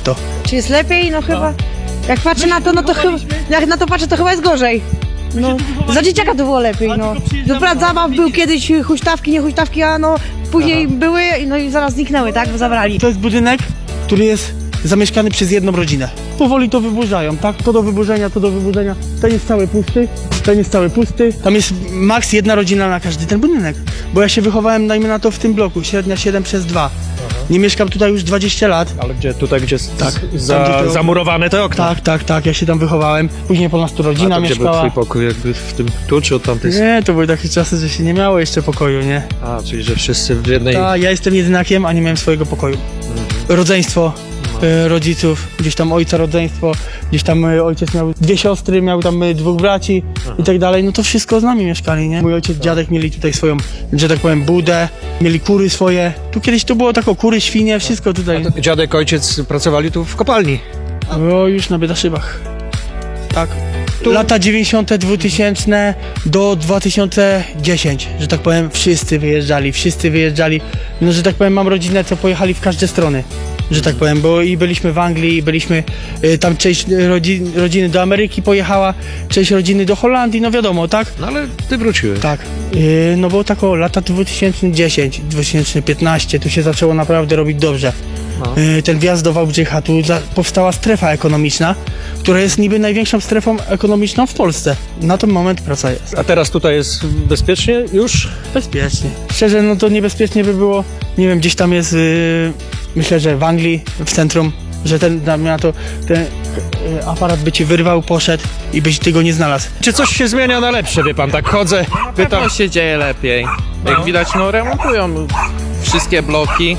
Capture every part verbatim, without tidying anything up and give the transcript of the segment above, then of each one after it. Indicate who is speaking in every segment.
Speaker 1: to.
Speaker 2: Czy jest lepiej? No chyba. Jak patrzę na to, no to chyba. Jak na to patrzę, to chyba jest gorzej. No, za dzieciaka to było lepiej, no. Dobra, zabaw był kiedyś, huśtawki, nie huśtawki, a no później były, no i zaraz zniknęły, tak? Bo zabrali.
Speaker 1: To jest budynek, który jest zamieszkany przez jedną rodzinę. Powoli to wyburzają, tak? To do wyburzenia, to do wyburzenia. Ten jest cały pusty, ten jest cały pusty. Tam jest maks jedna rodzina na każdy ten budynek. Bo ja się wychowałem, dajmy na to, w tym bloku, średnia siedem przez dwa. Nie mieszkam tutaj już dwadzieścia lat.
Speaker 3: Ale gdzie, tutaj gdzie jest
Speaker 1: Tak.
Speaker 3: za,
Speaker 1: Tam, gdzie to-
Speaker 3: zamurowane te okna?
Speaker 1: Tak, tak, tak, ja się tam wychowałem. Później po nas tu rodzina
Speaker 3: A to gdzie był
Speaker 1: mieszkała.
Speaker 3: twój pokój, jakby w tym tu czy od tamtej strony?
Speaker 1: Nie, to były takie czasy, że się nie miało jeszcze pokoju, nie?
Speaker 3: A, czyli że wszyscy w jednej...
Speaker 1: Tak, ja jestem jedynakiem, a nie miałem swojego pokoju. Rodzeństwo e, rodziców, gdzieś tam ojca rodzeństwo, gdzieś tam e, ojciec miał dwie siostry, miał tam e, dwóch braci i tak dalej, no to wszystko z nami mieszkali, nie? Mój ojciec, dziadek mieli tutaj swoją, że tak powiem, budę, mieli kury swoje. Tu kiedyś to było tako, kury, świnie, wszystko tutaj.
Speaker 3: Dziadek, ojciec pracowali tu w kopalni.
Speaker 1: O, już na Biedaszybach. Tak. Lata dziewięćdziesiąte, dwutysięczne do dwa tysiące dziesiątego, że tak powiem, wszyscy wyjeżdżali, wszyscy wyjeżdżali. No, że tak powiem, mam rodzinę, co pojechali w każde strony, że tak powiem, bo i byliśmy w Anglii, i byliśmy, y, tam część rodzin, rodziny do Ameryki pojechała, część rodziny do Holandii, no wiadomo, tak?
Speaker 3: No ale ty wróciłeś.
Speaker 1: Tak, y, no bo tak o lata dwa tysiące dziesiąty, dwa tysiące piętnaście, tu się zaczęło naprawdę robić dobrze.
Speaker 3: No.
Speaker 1: Y, ten wjazd do Wałbrzycha, tu za, powstała strefa ekonomiczna, która jest niby największą strefą ekonomiczną w Polsce. Na ten moment praca jest.
Speaker 3: A teraz tutaj jest bezpiecznie już?
Speaker 1: Bezpiecznie. Szczerze, no to niebezpiecznie by było, nie wiem, gdzieś tam jest, yy, myślę, że w Anglii, w centrum, że ten, na to, ten yy, aparat by ci wyrwał, poszedł i byś tego nie znalazł.
Speaker 3: Czy coś się zmienia na lepsze, wie pan, tak chodzę, pytam.
Speaker 4: To się dzieje lepiej. Jak widać, no remontują wszystkie bloki.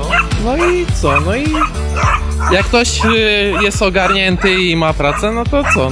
Speaker 4: No i co? No i jak ktoś y, jest ogarnięty i ma pracę, no to co?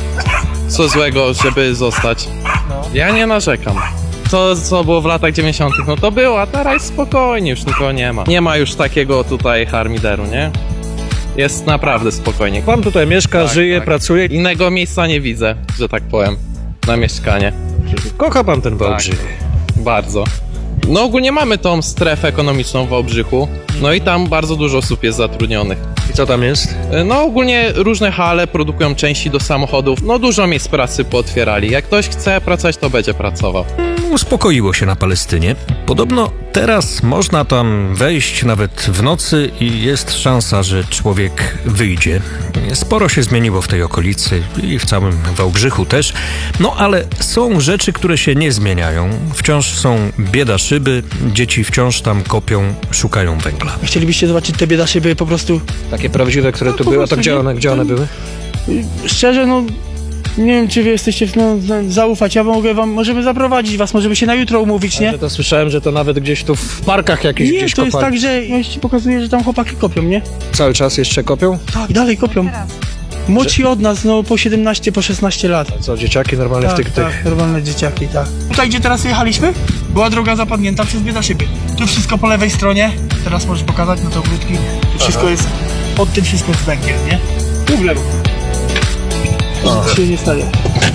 Speaker 4: Co złego, żeby zostać? Ja nie narzekam. To, co było w latach dziewięćdziesiątych, no to było, a teraz jest spokojnie, już nikogo nie ma. Nie ma już takiego tutaj harmideru, nie? Jest naprawdę spokojnie.
Speaker 3: Pan tutaj mieszka,
Speaker 4: Tak,
Speaker 3: żyje,
Speaker 4: tak.
Speaker 3: pracuje.
Speaker 4: Innego miejsca nie widzę, że tak powiem, na mieszkanie.
Speaker 3: Kocha pan ten Wałbrzych.
Speaker 4: Tak, bardzo. No ogólnie mamy tą strefę ekonomiczną w Wałbrzychu, no i tam bardzo dużo osób jest zatrudnionych.
Speaker 3: I co tam jest?
Speaker 4: No ogólnie różne hale produkują części do samochodów, no dużo miejsc pracy pootwierali. Jak ktoś chce pracować, to będzie pracował.
Speaker 5: Uspokoiło się na Palestynie. Podobno teraz można tam wejść nawet w nocy i jest szansa, że człowiek wyjdzie. Sporo się zmieniło w tej okolicy i w całym Wałbrzychu też. No ale są rzeczy, które się nie zmieniają. Wciąż są bieda szyby, dzieci wciąż tam kopią, szukają węgla.
Speaker 1: Chcielibyście zobaczyć te biedaszyby po prostu,
Speaker 3: Takie prawdziwe, które tu
Speaker 1: po
Speaker 3: były, a to
Speaker 1: prostu
Speaker 3: gdzie
Speaker 1: nie-
Speaker 3: one, gdzie
Speaker 1: to-
Speaker 3: one były?
Speaker 1: szczerze, no nie wiem, czy wy jesteście w no, za- zaufać, ja mogę wam, możemy zaprowadzić was, możemy się na jutro umówić, nie?
Speaker 3: Że to słyszałem, że to nawet gdzieś tu w parkach jakichś
Speaker 1: Nie,
Speaker 3: gdzieś
Speaker 1: to jest
Speaker 3: kopali.
Speaker 1: tak, że ja ci pokazuję, że tam chłopaki kopią, nie?
Speaker 3: Cały czas jeszcze kopią?
Speaker 1: Tak, dalej kopią. Młodsi od nas, no po siedemnaście, po szesnaście lat.
Speaker 3: Co, dzieciaki normalnie
Speaker 1: Tak,
Speaker 3: w tych,
Speaker 1: tak,
Speaker 3: tych...
Speaker 1: normalne dzieciaki, tak. Tutaj, gdzie teraz jechaliśmy, była droga zapadnięta przez biedaszyby. Tu wszystko po lewej stronie, teraz możesz pokazać, no to ogródki, tu wszystko jest, pod tym wszystko jest węgiel, nie? Tu w lewo. Nic się nie staje.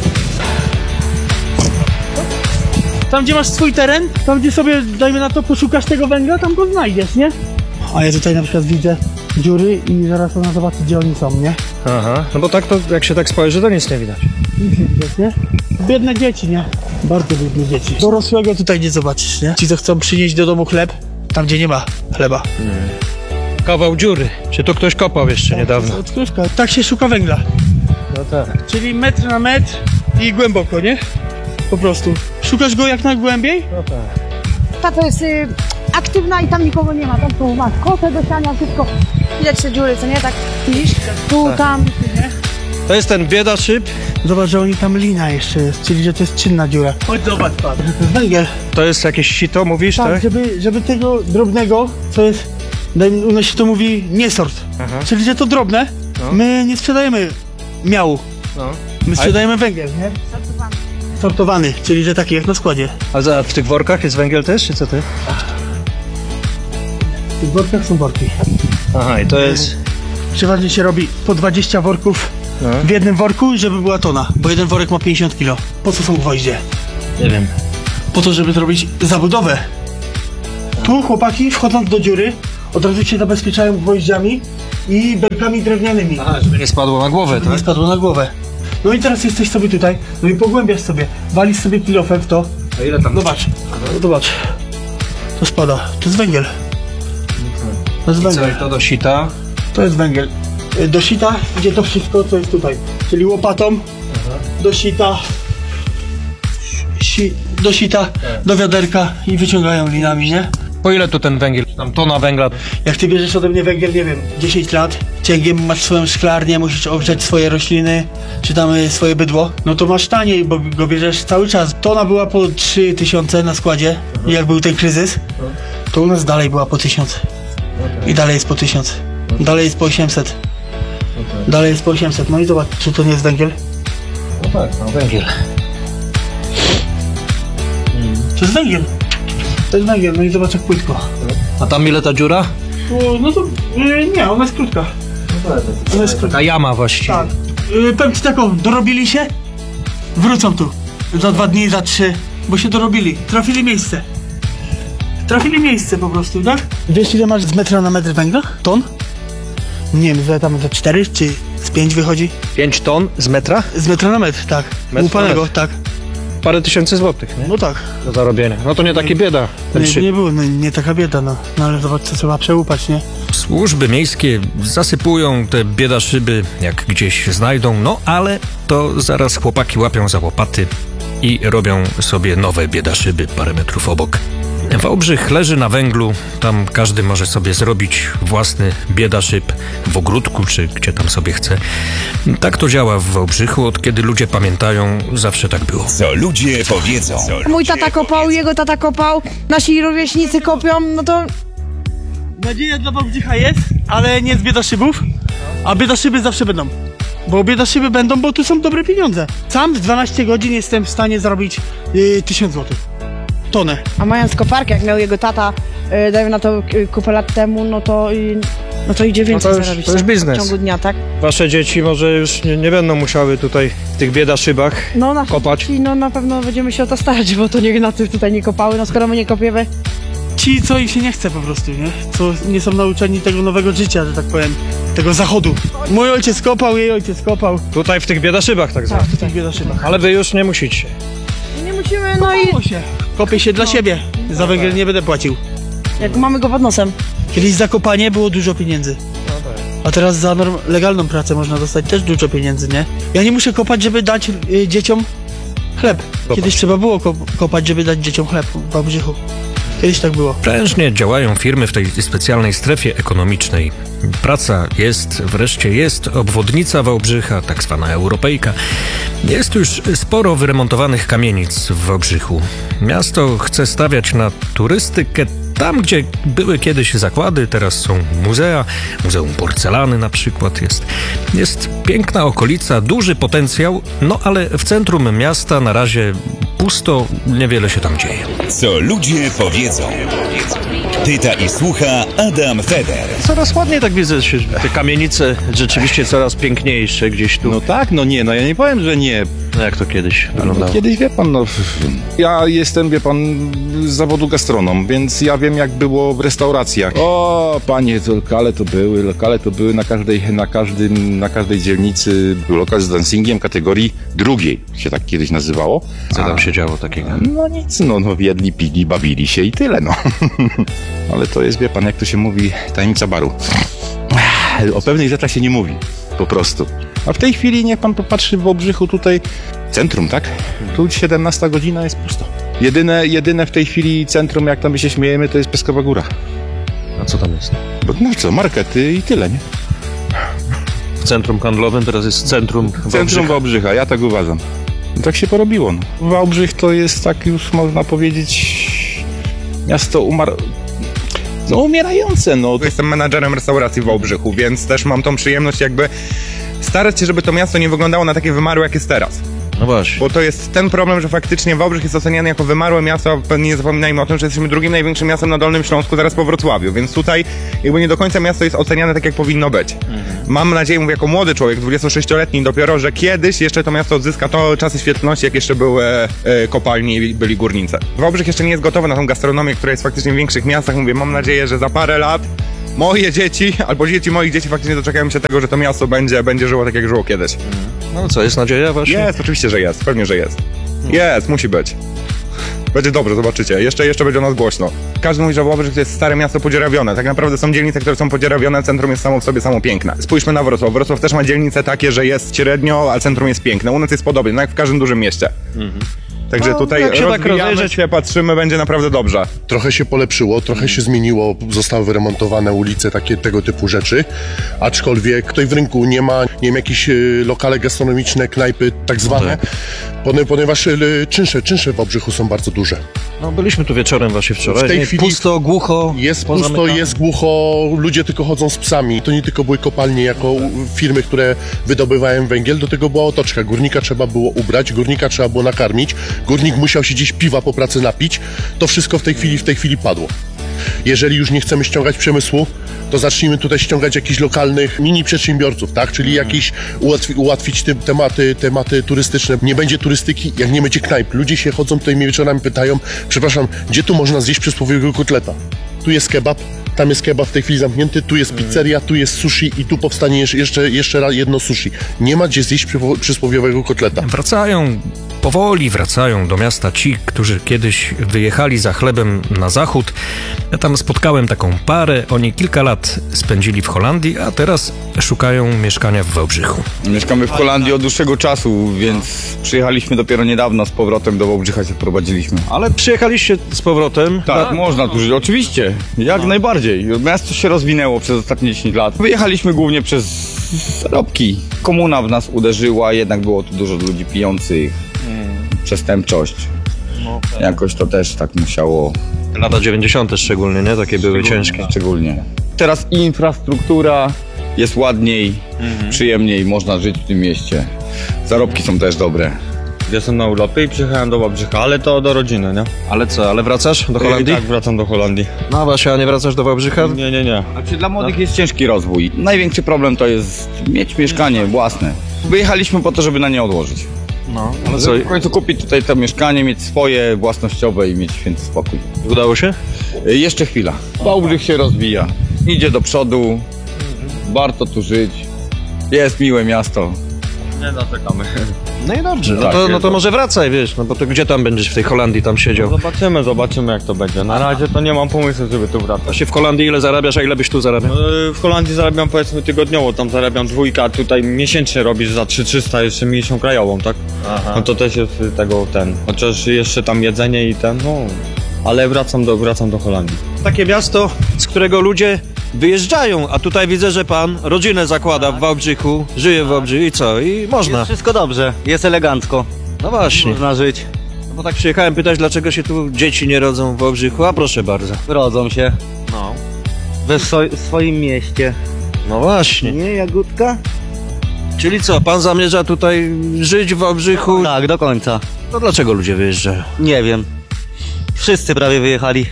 Speaker 1: Tam, gdzie masz swój teren, tam, gdzie sobie, dajmy na to, poszukasz tego węgla, tam go znajdziesz, nie? A ja tutaj na przykład widzę dziury i zaraz ona zobaczy, gdzie oni są, nie?
Speaker 3: Aha, no bo tak to, jak się tak spojrzy, to nic nie widać.
Speaker 1: Nic nie widać, nie? Biedne dzieci, nie? Bardzo biedne dzieci. Dorosłego tutaj nie zobaczysz, nie? Ci, co chcą przynieść do domu chleb, tam, gdzie nie ma chleba.
Speaker 3: Kawał dziury. Czy tu ktoś kopał jeszcze niedawno?
Speaker 1: Odkrywka. Tak się szuka węgla.
Speaker 3: No tak.
Speaker 1: Czyli metr na metr i głęboko, nie? Po prostu. Szukasz go jak najgłębiej?
Speaker 3: No tak.
Speaker 2: Ta to jest y, aktywna i tam nikogo nie ma. Tam tu masz kotę do siania, wszystko. Widać te dziury, co nie? Tak widzisz? Tu,
Speaker 3: Tak.
Speaker 2: tam, nie?
Speaker 3: To jest ten bieda szyb.
Speaker 1: Zobacz, że oni tam lina jeszcze jest, czyli że to jest czynna dziura. Chodź zobacz pan. To jest węgiel.
Speaker 3: To jest jakieś sito, mówisz, tak?
Speaker 1: Tak, żeby, żeby tego drobnego, co jest, daj- u nas się to mówi niesort,
Speaker 3: Aha.
Speaker 1: czyli że to drobne,
Speaker 3: No.
Speaker 1: my nie sprzedajemy miału,
Speaker 3: No.
Speaker 1: my sprzedajemy węgiel, nie? Sortowany, czyli że taki jak na składzie.
Speaker 3: A za, w tych workach jest węgiel też, czy co ty?
Speaker 1: W tych workach są worki.
Speaker 3: Aha, i to jest...
Speaker 1: Przeważnie się robi po dwadzieścia worków
Speaker 3: No.
Speaker 1: w jednym worku, żeby była tona, bo jeden worek ma pięćdziesiąt kilo. Po co są gwoździe?
Speaker 3: Nie wiem.
Speaker 1: Po to, żeby zrobić zabudowę. Tu chłopaki, wchodząc do dziury, od razu się zabezpieczają gwoździami i belkami drewnianymi.
Speaker 3: A, żeby nie spadło na głowę,
Speaker 1: Nie
Speaker 3: tak?
Speaker 1: spadło na głowę. No i teraz jesteś sobie tutaj, no i pogłębiasz sobie, walisz sobie kilofem w to.
Speaker 3: A ile tam?
Speaker 1: Zobacz, zobacz. To spada, to jest węgiel. To jest
Speaker 3: Co,
Speaker 1: węgiel.
Speaker 3: i to do sita?
Speaker 1: To jest węgiel. Y, Do sita idzie to wszystko, co jest tutaj. Czyli łopatą do sita, si, do sita, do wiaderka i wyciągają linami, nie?
Speaker 3: Po ile tu ten węgiel? Tam tona węgla.
Speaker 1: Jak ty bierzesz ode mnie węgiel, nie wiem, dziesięć lat, cięgiem masz swoją szklarnię, musisz ogrzać swoje rośliny, czy tam y, swoje bydło, no to masz taniej, bo go bierzesz cały czas. Tona była po trzy tysiące na składzie, i jak był ten kryzys, to u nas dalej była po tysiąc. I dalej jest po tysiąc. Dalej jest po osiemset. Dalej jest po osiemset. No i zobacz, czy to nie jest węgiel?
Speaker 3: No tak, no węgiel.
Speaker 1: To jest węgiel. To jest węgiel, no i zobacz jak płytko.
Speaker 3: A tam ile ta dziura?
Speaker 1: O, no to y, nie, ona jest krótka. Ona jest krótka.
Speaker 3: Taka jama właściwie.
Speaker 1: Tak. Y, powiem ci taką, dorobili się, wrócą tu. Za dwa dni, za trzy, bo się dorobili. Trafili miejsce. Trafili miejsce po prostu, tak? Wiesz ile masz z metra na metr węgla? Ton? Nie wiem, za tam za cztery czy z pięć wychodzi?
Speaker 3: pięć ton z metra?
Speaker 1: Z metra na metr, tak.
Speaker 3: Metr
Speaker 1: Łupanego,
Speaker 3: na metr.
Speaker 1: tak.
Speaker 3: Parę tysięcy złotych, nie?
Speaker 1: No tak.
Speaker 3: Do zarobienia. No to nie takie bieda. Ten
Speaker 1: Nie,
Speaker 3: szyb.
Speaker 1: nie było, no, nie taka bieda, no. No ale zobacz, co trzeba przełupać, nie?
Speaker 5: Służby miejskie zasypują te biedaszyby, jak gdzieś znajdą, no ale to zaraz chłopaki łapią za łopaty i robią sobie nowe biedaszyby parę metrów obok. Wałbrzych leży na węglu, tam każdy może sobie zrobić własny biedaszyb w ogródku, czy gdzie tam sobie chce. Tak to działa w Wałbrzychu, od kiedy ludzie pamiętają, zawsze tak było.
Speaker 6: Co ludzie powiedzą.
Speaker 2: Mój tata kopał, jego tata kopał, nasi rówieśnicy kopią, no to
Speaker 1: Nadzieja dla Wałbrzycha jest, ale nie z biedaszybów, a biedaszyby zawsze będą. Bo biedaszyby będą, bo tu są dobre pieniądze. Sam w dwanaście godzin jestem w stanie zarobić yy, tysiąc złotych. Tonę.
Speaker 2: A mając koparkę, jak miał jego tata, y, dajmy na to y, kupę lat temu, no to, y, no to idzie więcej
Speaker 3: to już-
Speaker 2: zarobić
Speaker 3: to już
Speaker 2: tak?
Speaker 3: biznes.
Speaker 2: w ciągu dnia, tak?
Speaker 3: Wasze dzieci może już nie, nie będą musiały tutaj w tych biedaszybach
Speaker 2: No na
Speaker 3: kopać.
Speaker 2: I no na pewno będziemy się o to starać, bo to nie na tym tutaj nie kopały, no skoro my nie kopiemy.
Speaker 1: Ci, co im się nie chce po prostu, nie? Co nie są nauczeni tego nowego życia, że tak powiem, tego zachodu. Mój ojciec kopał, jej ojciec kopał.
Speaker 3: Tutaj w tych biedaszybach tak zwanych.
Speaker 1: W tych biedaszybach.
Speaker 3: Ale wy już nie musicie.
Speaker 2: Nie musimy, no i
Speaker 1: Kopało się. Kopię się dla siebie. Za węgiel nie będę płacił.
Speaker 2: jak mamy go pod nosem.
Speaker 1: Kiedyś za kopanie było dużo pieniędzy. A teraz za norm- legalną pracę można dostać też dużo pieniędzy, nie? Ja nie muszę kopać, żeby dać y, dzieciom chleb. Kiedyś trzeba było ko- kopać, żeby dać dzieciom chleb w Wałbrzychu. Kiedyś tak było.
Speaker 5: Prężnie działają firmy w tej specjalnej strefie ekonomicznej. Praca jest, wreszcie jest obwodnica Wałbrzycha, tak zwana europejka. Jest już sporo wyremontowanych kamienic w Wałbrzychu. Miasto chce stawiać na turystykę tam, gdzie były kiedyś zakłady, teraz są muzea, Muzeum Porcelany na przykład jest. Jest piękna okolica, duży potencjał, no ale w centrum miasta na razie pusto, niewiele się tam dzieje.
Speaker 6: Co ludzie powiedzą. Pyta i słucha Adam Feder.
Speaker 3: Coraz ładniej tak widzę, że te kamienice rzeczywiście coraz piękniejsze gdzieś tu.
Speaker 7: No tak, no nie, no ja nie powiem, że nie.
Speaker 3: No jak to kiedyś wyglądało?
Speaker 7: Kiedyś, wie pan, no, ja jestem, wie pan, z zawodu gastronom, więc ja wiem, jak było w restauracjach. O, panie, to lokale to były, lokale to były na każdej, na każdym, na każdej dzielnicy. Był lokal z dancingiem kategorii drugiej, się tak kiedyś nazywało.
Speaker 3: Co tam się działo takiego?
Speaker 7: No nic, no, no jedli, pili, bawili się i tyle, no. Ale to jest, wie pan, jak to się mówi, tajemnica baru. O pewnych rzeczach się nie mówi, po prostu. A w tej chwili niech pan popatrzy w Wałbrzychu tutaj, centrum, tak? Tu siedemnasta godzina jest pusto. Jedyne, jedyne w tej chwili centrum, jak tam my się śmiejemy, to jest Piaskowa Góra.
Speaker 3: A co tam jest?
Speaker 7: Bo no co, markety i tyle, nie?
Speaker 3: W centrum handlowym teraz jest centrum
Speaker 7: Centrum Wałbrzycha, ja tak uważam. I tak się porobiło, no. Wałbrzych to jest tak już, można powiedzieć, miasto umar... No umierające, no.
Speaker 8: Jestem menadżerem restauracji w Wałbrzychu, więc też mam tą przyjemność jakby starać się, żeby to miasto nie wyglądało na takie wymarłe, jak jest teraz.
Speaker 3: No właśnie.
Speaker 8: Bo to jest ten problem, że faktycznie Wałbrzych jest oceniany jako wymarłe miasto, a nie zapominajmy o tym, że jesteśmy drugim największym miastem na Dolnym Śląsku, zaraz po Wrocławiu, więc tutaj jakby nie do końca miasto jest oceniane tak, jak powinno być. Mhm. Mam nadzieję, mówię jako młody człowiek, dwudziestosześcioletni dopiero, że kiedyś jeszcze to miasto odzyska to czasy świetności, jak jeszcze były e, kopalnie i byli górnicy. Wałbrzych jeszcze nie jest gotowy na tą gastronomię, która jest faktycznie w większych miastach. Mówię, mam nadzieję, że za parę lat moje dzieci, albo dzieci moich dzieci faktycznie doczekają się tego, że to miasto będzie, będzie żyło tak, jak żyło kiedyś.
Speaker 3: No co, jest nadzieja właśnie?
Speaker 8: Jest, oczywiście, że jest. Pewnie, że jest. Jest, musi być. Będzie dobrze, zobaczycie. Jeszcze, jeszcze będzie o nas głośno. Każdy mówi, że Wałbrzych to jest stare miasto podziurawione. Tak naprawdę są dzielnice, które są podziurawione, centrum jest samo w sobie samo piękne. Spójrzmy na Wrocław. Wrocław też ma dzielnice takie, że jest średnio, ale centrum jest piękne. U nas jest podobnie, no jak w każdym dużym mieście. Mhm. Także
Speaker 3: No,
Speaker 8: tutaj
Speaker 3: jak się tak
Speaker 8: rozwijamy
Speaker 3: rozejrzeć-
Speaker 8: się, patrzymy, będzie naprawdę dobrze.
Speaker 9: Trochę się polepszyło, trochę się zmieniło, zostały wyremontowane ulice, takie tego typu rzeczy, aczkolwiek tutaj w rynku nie ma, nie wiem, jakieś y, lokale gastronomiczne, knajpy tak zwane, Pone- ponieważ y, czynsze, czynsze w Wałbrzychu są bardzo duże.
Speaker 3: No byliśmy tu wieczorem właśnie wczoraj.
Speaker 9: W tej
Speaker 3: Nie,
Speaker 9: chwili-
Speaker 3: pusto, głucho.
Speaker 9: Jest pusto,
Speaker 3: pozamykane.
Speaker 9: jest głucho, ludzie tylko chodzą z psami. To nie tylko były kopalnie jako firmy, które wydobywają węgiel, do tego była otoczka. Górnika trzeba było ubrać, górnika trzeba było nakarmić, górnik musiał się gdzieś piwa po pracy napić. To wszystko w tej chwili, w tej chwili padło. Jeżeli już nie chcemy ściągać przemysłu, to zacznijmy tutaj ściągać jakichś lokalnych mini przedsiębiorców, tak? Czyli jakiś ułatwi, ułatwić tym tematy, tematy turystyczne. Nie będzie turystyki, jak nie będzie knajp. Ludzie się chodzą tutaj mnie wieczorami pytają, przepraszam, gdzie tu można zjeść przysłowiowego kotleta? Tu jest kebab, tam jest kebab w tej chwili zamknięty, tu jest pizzeria, tu jest sushi i tu powstanie jeszcze- jeszcze, jeszcze raz jedno sushi. Nie ma gdzie zjeść przywo- przysłowiowego kotleta.
Speaker 5: Wracają, powoli wracają do miasta ci, którzy kiedyś wyjechali za chlebem na zachód. Ja tam spotkałem taką parę, oni kilka lat spędzili w Holandii, a teraz szukają mieszkania w Wałbrzychu.
Speaker 10: Mieszkamy w Holandii od dłuższego czasu, więc przyjechaliśmy dopiero niedawno z powrotem do Wałbrzycha, się wprowadziliśmy.
Speaker 3: Ale przyjechaliście z powrotem.
Speaker 10: Tak, można tu żyć, oczywiście, jak najbardziej. Miasto się rozwinęło przez ostatnie dziesięć lat. Wyjechaliśmy głównie przez zarobki. Komuna w nas uderzyła, jednak było tu dużo ludzi pijących, przestępczość. Jakoś to też tak musiało...
Speaker 3: Lata dziewięćdziesiąte szczególnie, nie? Takie były ciężkie.
Speaker 10: Szczególnie. Teraz infrastruktura jest ładniej, przyjemniej, można żyć w tym mieście. Zarobki są też dobre.
Speaker 11: Jestem na urlopie i przyjechałem do Wałbrzycha, ale to do rodziny, nie?
Speaker 3: Ale co, ale wracasz do Holandii?
Speaker 11: Tak, wracam do Holandii.
Speaker 3: No właśnie, a nie wracasz do Wałbrzycha?
Speaker 11: Nie, nie, nie.
Speaker 10: Znaczy dla młodych jest ciężki rozwój. Największy problem to jest mieć mieszkanie własne. Wyjechaliśmy po to, żeby na nie odłożyć.
Speaker 3: No, ale co,
Speaker 10: Żeby w końcu kupić tutaj to mieszkanie, mieć swoje, własnościowe i mieć święty spokój.
Speaker 3: udało się?
Speaker 10: Y, Jeszcze chwila. Wałbrzych się rozwija. Idzie do przodu. Warto tu żyć. Jest miłe miasto.
Speaker 11: Nie narzekamy.
Speaker 3: No i dobrze, no
Speaker 10: Tak,
Speaker 3: to, no
Speaker 10: jest
Speaker 3: to może wracaj, wiesz, no bo to gdzie tam będziesz w tej Holandii tam siedział?
Speaker 11: Zobaczymy, zobaczymy jak to będzie. Na razie to nie mam pomysłu, żeby tu wracać.
Speaker 3: Właśnie w Holandii ile zarabiasz, a ile byś tu zarabiał?
Speaker 11: No, w Holandii zarabiam powiedzmy tygodniowo, tam zarabiam dwójkę, a tutaj miesięcznie robisz za trzy tysiące trzysta jeszcze miesiąc krajową, tak?
Speaker 3: Aha.
Speaker 11: No to też jest y, tego ten, chociaż jeszcze tam jedzenie i ten, no... Ale wracam do, wracam do Holandii.
Speaker 3: Takie miasto, z którego ludzie wyjeżdżają, a tutaj widzę, że pan rodzinę zakłada w Wałbrzychu, żyje w Wałbrzychu i co? I można.
Speaker 12: Jest wszystko dobrze, jest elegancko,
Speaker 3: No właśnie.
Speaker 12: można żyć.
Speaker 3: No bo tak przyjechałem pytać, dlaczego się tu dzieci nie rodzą w Wałbrzychu, a proszę bardzo.
Speaker 12: Rodzą się
Speaker 3: No.
Speaker 12: we swo- swoim mieście.
Speaker 3: No właśnie.
Speaker 12: Nie, Jagódka?
Speaker 3: Czyli co, pan zamierza tutaj żyć w Wałbrzychu?
Speaker 12: Tak, do końca.
Speaker 3: No dlaczego ludzie wyjeżdżają?
Speaker 12: Nie wiem. Wszyscy prawie wyjechali,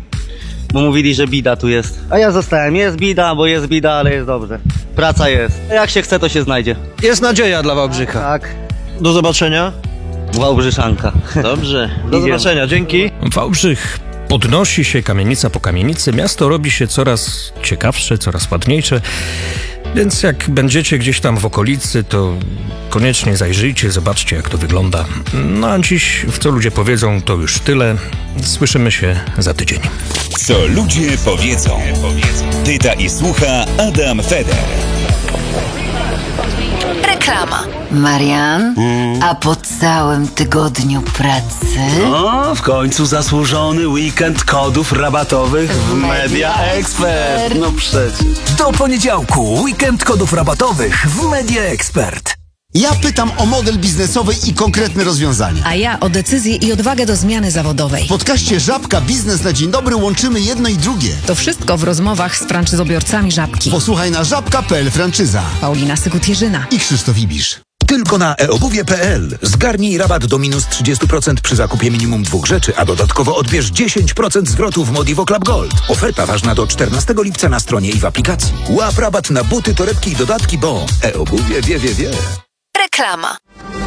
Speaker 12: bo mówili, że bida tu jest. A ja zostałem. Jest bida, bo jest bida, ale jest dobrze. Praca jest. Jak się chce, to się znajdzie.
Speaker 3: Jest nadzieja dla Wałbrzycha.
Speaker 12: Tak.
Speaker 3: Do zobaczenia.
Speaker 12: Wałbrzyszanka.
Speaker 3: Dobrze. Do
Speaker 12: Idziemy.
Speaker 3: zobaczenia, dzięki.
Speaker 5: Wałbrzych podnosi się kamienica po kamienicy, miasto robi się coraz ciekawsze, coraz ładniejsze, więc jak będziecie gdzieś tam w okolicy, to koniecznie zajrzyjcie, zobaczcie jak to wygląda. No a dziś w Co Ludzie Powiedzą to już tyle. Słyszymy się za tydzień.
Speaker 6: Co ludzie powiedzą. Pyta i słucha Adam Feder.
Speaker 13: Reklama. Marian, a po całym tygodniu pracy...
Speaker 14: O, w końcu zasłużony weekend kodów rabatowych w Media Expert. No przecież.
Speaker 15: Do poniedziałku weekend kodów rabatowych w Media Expert.
Speaker 16: Ja pytam o model biznesowy i konkretne rozwiązania.
Speaker 17: A ja o decyzję i odwagę do zmiany zawodowej.
Speaker 16: W podcaście Żabka Biznes na Dzień Dobry łączymy jedno i drugie.
Speaker 17: To wszystko w rozmowach z franczyzobiorcami Żabki.
Speaker 16: Posłuchaj na żabka kropka p l franczyza.
Speaker 17: Paulina Sykut-Jerzyna
Speaker 16: I Krzysztof Ibisz.
Speaker 15: Tylko na e obuwie kropka p l. Zgarnij rabat do minus trzydzieści procent przy zakupie minimum dwóch rzeczy, a dodatkowo odbierz dziesięć procent zwrotu w Modivo Club Gold. Oferta ważna do czternastego lipca na stronie i w aplikacji. Łap rabat na buty, torebki i dodatki, bo e-obuwie wie, wie, wie.
Speaker 13: Reklama.